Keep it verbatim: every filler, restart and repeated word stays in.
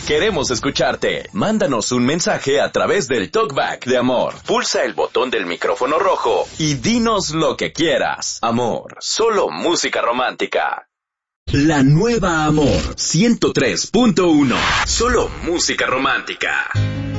Queremos escucharte. Mándanos un mensaje a través del Talkback de Amor. Pulsa el botón del micrófono rojo y dinos lo que quieras. Amor, solo música romántica. La nueva Amor ciento tres punto uno. Solo música romántica.